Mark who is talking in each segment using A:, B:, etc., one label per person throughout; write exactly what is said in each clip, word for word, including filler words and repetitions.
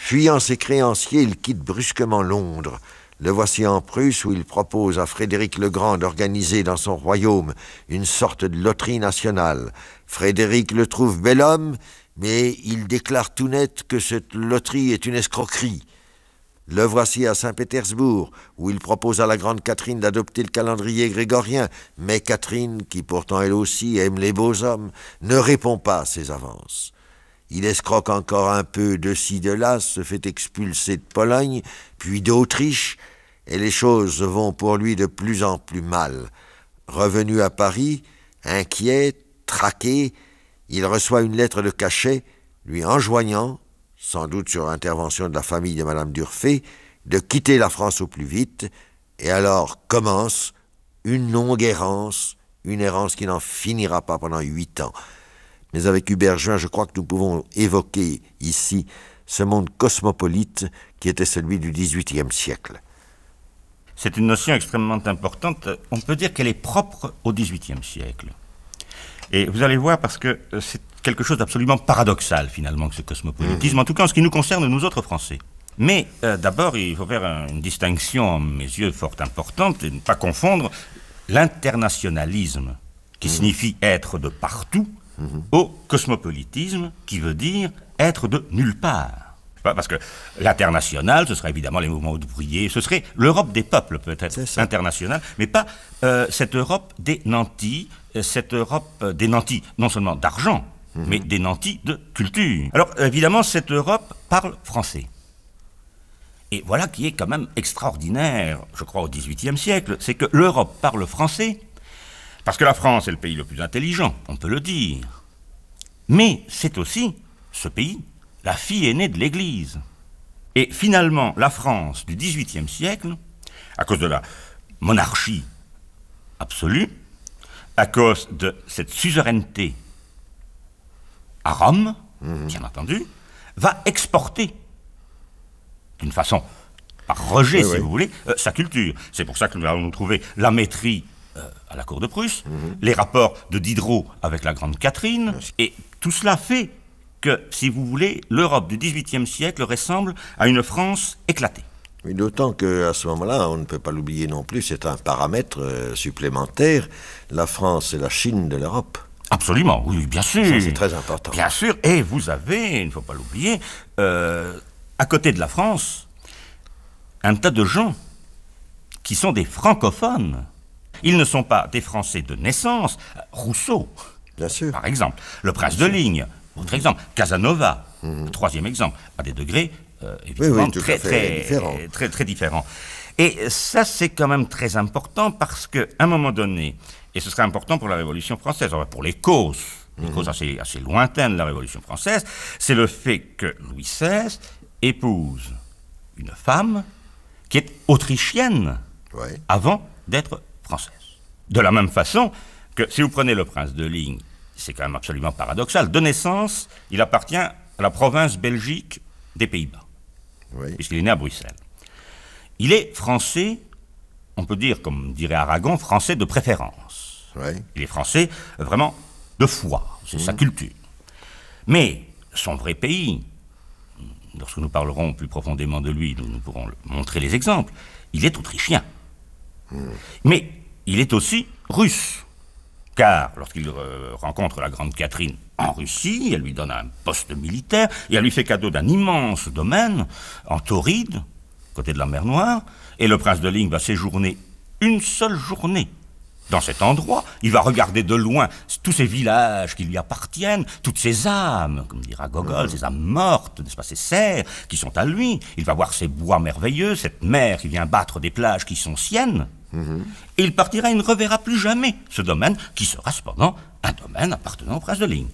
A: Fuyant ses créanciers, il quitte brusquement Londres. Le voici en Prusse où il propose à Frédéric le Grand d'organiser dans son royaume une sorte de loterie nationale. Frédéric le trouve bel homme, mais il déclare tout net que cette loterie est une escroquerie. Le voici à Saint-Pétersbourg, où il propose à la grande Catherine d'adopter le calendrier grégorien, mais Catherine, qui pourtant elle aussi aime les beaux hommes, ne répond pas à ses avances. Il escroque encore un peu de ci, de là, se fait expulser de Pologne, puis d'Autriche, et les choses vont pour lui de plus en plus mal. Revenu à Paris, inquiet, traqué, il reçoit une lettre de cachet, lui enjoignant, sans doute sur intervention de la famille de Madame d'Urfé, de quitter la France au plus vite, et alors commence une longue errance, une errance qui n'en finira pas pendant huit ans. Mais avec Hubert Join, je crois que nous pouvons évoquer ici ce monde cosmopolite qui était celui du dix-huitième siècle.
B: C'est une notion extrêmement importante. On peut dire qu'elle est propre au dix-huitième siècle. Et vous allez voir, parce que c'est quelque chose d'absolument paradoxal, finalement, que ce cosmopolitisme, mmh. en tout cas en ce qui nous concerne, nous autres Français. Mais euh, d'abord, il faut faire une distinction, à mes yeux, fort importante, et ne pas confondre l'internationalisme, qui mmh. signifie être de partout, Mmh. au cosmopolitisme, qui veut dire être de nulle part. Parce que l'international, ce serait évidemment les mouvements ouvriers, ce serait l'Europe des peuples, peut-être, internationale, mais pas euh, cette Europe des nantis, cette Europe euh, des nantis, non seulement d'argent, mmh. mais des nantis de culture. Alors, évidemment, cette Europe parle français. Et voilà qui est quand même extraordinaire, je crois, au dix-huitième siècle, c'est que l'Europe parle français. Parce que la France est le pays le plus intelligent, on peut le dire. Mais c'est aussi, ce pays, la fille aînée de l'Église. Et finalement, la France du dix-huitième siècle, à cause de la monarchie absolue, à cause de cette suzeraineté à Rome, mmh. bien entendu, va exporter, d'une façon, par rejet, oui, si oui. vous voulez, euh, sa culture. C'est pour ça que nous allons trouver la maîtrise à la cour de Prusse, mmh. les rapports de Diderot avec la grande Catherine, mmh. et tout cela fait que, si vous voulez, l'Europe du dix-huitième siècle ressemble à une France éclatée.
A: Oui, d'autant qu'à ce moment-là, on ne peut pas l'oublier non plus, c'est un paramètre euh, supplémentaire, la France et la Chine de l'Europe.
B: Absolument, oui, bien sûr.
A: Ça, c'est très important.
B: Bien sûr, et vous avez, il ne faut pas l'oublier, euh, à côté de la France, un tas de gens qui sont des francophones. Ils ne sont pas des Français de naissance. Rousseau,
A: bien sûr.
B: par exemple. Le prince bien de sûr. Ligne, autre exemple. Casanova, mmh. troisième exemple. À des degrés, euh, évidemment,
A: oui, oui,
B: très, très, différents. Très, très différents. Et ça, c'est quand même très important parce qu'à un moment donné, et ce serait important pour la Révolution française, pour les causes, les mmh. causes assez, assez lointaines de la Révolution française, c'est le fait que Louis seize épouse une femme qui est autrichienne
A: oui.
B: avant d'être française. De la même façon que, si vous prenez le prince de Ligne, c'est quand même absolument paradoxal, de naissance, il appartient à la province belgique des Pays-Bas, oui. puisqu'il est né à Bruxelles. Il est français, on peut dire, comme dirait Aragon, français de préférence.
A: Oui.
B: Il est français vraiment de foi, c'est mmh. sa culture. Mais son vrai pays, lorsque nous parlerons plus profondément de lui, nous, nous pourrons montrer les exemples, il est autrichien. Mmh. Mais il est aussi russe, car lorsqu'il euh, rencontre la grande Catherine en Russie, elle lui donne un poste militaire, et elle lui fait cadeau d'un immense domaine en Tauride, côté de la mer Noire, et le prince de Ligne va séjourner une seule journée dans cet endroit. Il va regarder de loin tous ces villages qui lui appartiennent, toutes ces âmes, comme dira Gogol, mmh. ces âmes mortes, n'est-ce pas, ces serfs qui sont à lui. Il va voir ces bois merveilleux, cette mer qui vient battre des plages qui sont siennes. Mmh. Et il partira, il ne reverra plus jamais ce domaine, qui sera cependant un domaine appartenant au prince de Ligne.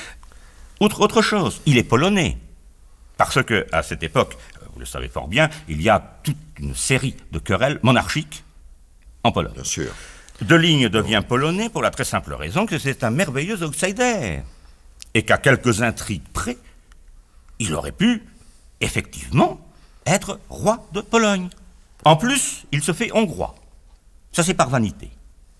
B: Autre, autre chose, il est polonais, parce que à cette époque, vous le savez fort bien, il y a toute une série de querelles monarchiques en Pologne.
A: Bien sûr.
B: De Ligne devient polonais pour la très simple raison que c'est un merveilleux outsider, et qu'à quelques intrigues près, il aurait pu, effectivement, être roi de Pologne. En plus, il se fait hongrois. Ça, c'est par vanité.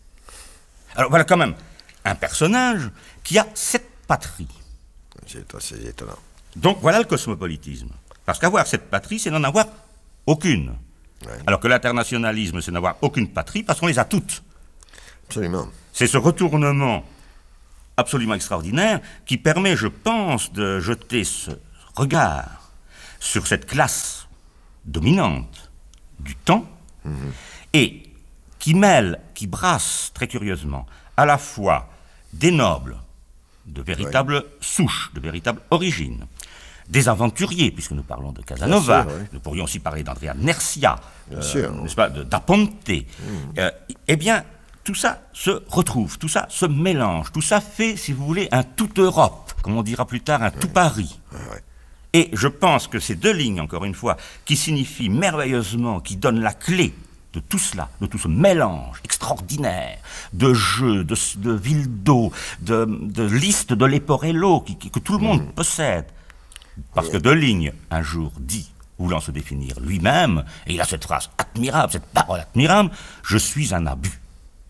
B: Alors voilà quand même un personnage qui a sept patries.
A: C'est assez étonnant.
B: Donc voilà le cosmopolitisme. Parce qu'avoir cette patrie, c'est n'en avoir aucune.
A: Ouais.
B: Alors que l'internationalisme, c'est n'avoir aucune patrie, parce qu'on les a toutes.
A: Absolument.
B: C'est ce retournement absolument extraordinaire qui permet, je pense, de jeter ce regard sur cette classe dominante du temps, mmh. et qui mêle, qui brasse très curieusement, à la fois des nobles, de véritables ouais. souches, de véritables origines, des aventuriers, puisque nous parlons de Casanova, sûr, ouais. nous pourrions aussi parler d'Andrea Nercia, euh, n'est-ce pas, de d'Aponte, mmh. euh, eh bien, tout ça se retrouve, tout ça se mélange, tout ça fait, si vous voulez, un tout Europe, comme on dira plus tard, un tout Paris.
A: Ouais.
B: Et je pense que ces deux lignes, encore une fois, qui signifient merveilleusement, qui donnent la clé de tout cela, de tout ce mélange extraordinaire de jeux, de, de villes d'eau, de, de listes de Leporello, qui, qui, que tout le monde mmh. possède. Parce que Deligne, un jour, dit, voulant se définir lui-même, et il a cette phrase admirable, cette parole admirable, « Je suis un abus ».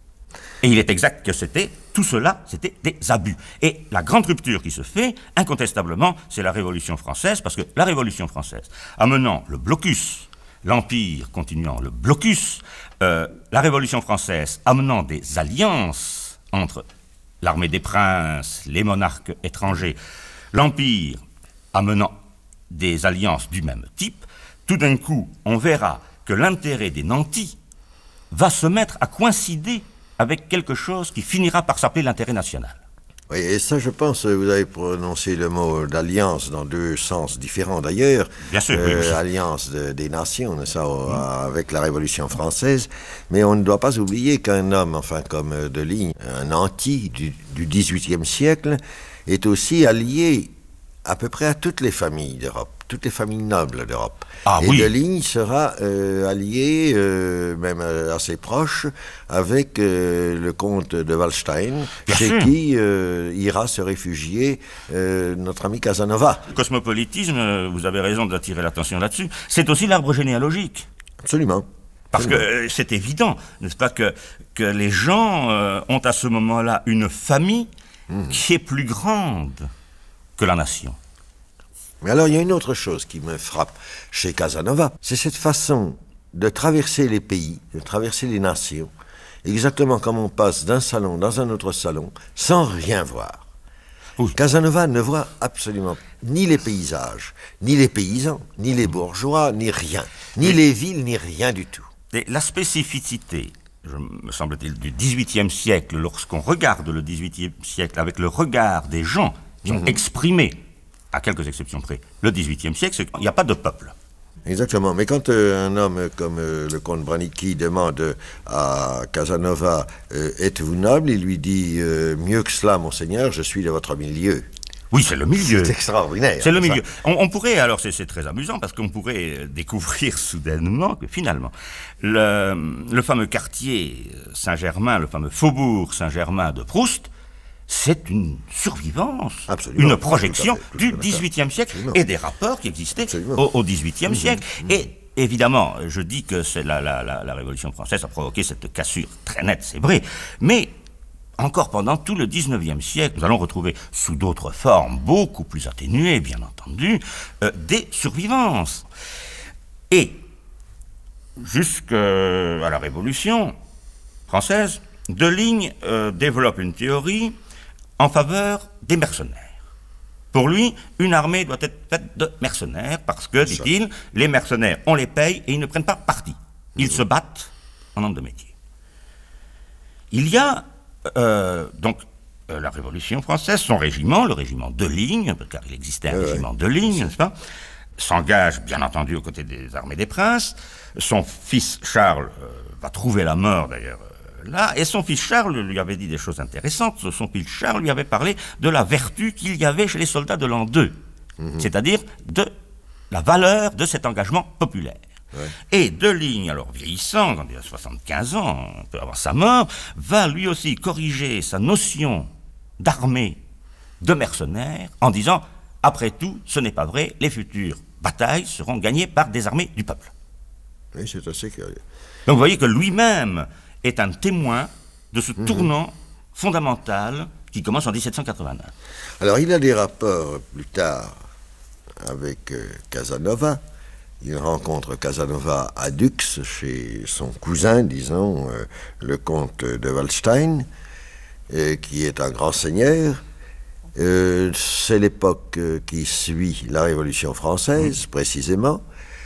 B: Et il est exact que c'était, tout cela, c'était des abus. Et la grande rupture qui se fait, incontestablement, c'est la Révolution française, parce que la Révolution française, amenant le blocus, l'Empire continuant le blocus, euh, la Révolution française amenant des alliances entre l'armée des princes, les monarques étrangers, l'Empire amenant des alliances du même type, tout d'un coup, on verra que l'intérêt des nantis va se mettre à coïncider avec quelque chose qui finira par s'appeler l'intérêt national.
A: Oui, et ça, je pense, vous avez prononcé le mot d'alliance dans deux sens différents d'ailleurs.
B: Bien sûr,
A: euh,
B: oui, oui.
A: Alliance de, des nations, ça, mmh. avec la Révolution française. Mais on ne doit pas oublier qu'un homme, enfin, comme Deligne, un nanti du, du dix-huitième siècle, est aussi allié à peu près à toutes les familles d'Europe, toutes les familles nobles d'Europe.
B: Ah,
A: et
B: oui.
A: Deligne sera euh, allié, euh, même euh, assez proche, avec euh, le comte de Waldstein,
B: Bien
A: chez
B: sûr.
A: qui euh, ira se réfugier euh, notre ami Casanova.
B: Le cosmopolitisme, vous avez raison d'attirer l'attention là-dessus, c'est aussi l'arbre généalogique.
A: Absolument.
B: Parce
A: Absolument.
B: que euh, c'est évident, n'est-ce pas, que, que les gens euh, ont à ce moment-là une famille mmh. qui est plus grande que la nation.
A: Mais alors, il y a une autre chose qui me frappe chez Casanova, c'est cette façon de traverser les pays, de traverser les nations, exactement comme on passe d'un salon dans un autre salon, sans rien voir. Oui. Casanova ne voit absolument ni les paysages, ni les paysans, ni les bourgeois, ni rien, ni Et les villes, ni rien du tout.
B: Et la spécificité, je, me semble-t-il, du dix-huitième siècle, lorsqu'on regarde le dix-huitième siècle avec le regard des gens qui ont mmh. exprimé, à quelques exceptions près, le dix-huitième siècle, c'est qu'il n'y a pas de peuple.
A: Exactement, mais quand euh, un homme comme euh, le comte Branicki demande à Casanova euh, « Êtes-vous noble ?» il lui dit euh, « Mieux que cela, monseigneur, je suis de votre milieu. »
B: Oui, c'est le milieu.
A: C'est extraordinaire.
B: C'est le milieu. On, on pourrait, alors c'est, c'est très amusant, parce qu'on pourrait découvrir soudainement que finalement, le, le fameux quartier Saint-Germain, le fameux faubourg Saint-Germain de Proust, c'est une survivance, Absolument. une projection tout fait, tout du dix-huitième siècle Absolument. Et des rapports qui existaient au, au dix-huitième mmh, siècle. Mmh. Et évidemment, je dis que c'est la, la, la, la Révolution française a provoqué cette cassure très nette, c'est vrai, mais encore pendant tout le dix-neuvième siècle, nous allons retrouver sous d'autres formes, beaucoup plus atténuées, bien entendu, euh, des survivances. Et jusqu'à la Révolution française, Deligne euh, développe une théorie en faveur des mercenaires. Pour lui, une armée doit être faite de mercenaires parce que, dit-il, les mercenaires, on les paye et ils ne prennent pas parti. Ils mmh. se battent en homme de métier. Il y a euh, donc euh, la Révolution française, son régiment, le régiment Deligne, car il existait un euh, régiment ouais. Deligne, n'est-ce pas, s'engage bien entendu aux côtés des armées des princes. Son fils Charles euh, va trouver la mort d'ailleurs là, et son fils Charles lui avait dit des choses intéressantes. Son fils Charles lui avait parlé de la vertu qu'il y avait chez les soldats de l'an deux, mmh. c'est-à-dire de la valeur de cet engagement populaire. Ouais. Et Deligne, alors vieillissant, quand il a soixante-quinze ans, un peu avant sa mort, va lui aussi corriger sa notion d'armée de mercenaires en disant « Après tout, ce n'est pas vrai, les futures batailles seront gagnées par des armées du peuple. »
A: Oui, c'est assez curieux.
B: Donc vous voyez que lui-même est un témoin de ce mmh. tournant fondamental qui commence en dix-sept cent quatre-vingt-neuf.
A: Alors il a des rapports plus tard avec euh, Casanova. Il rencontre Casanova à Dux, chez son cousin, disons, euh, le comte de Waldstein, euh, qui est un grand seigneur. Euh, c'est l'époque euh, qui suit la Révolution française, précisément.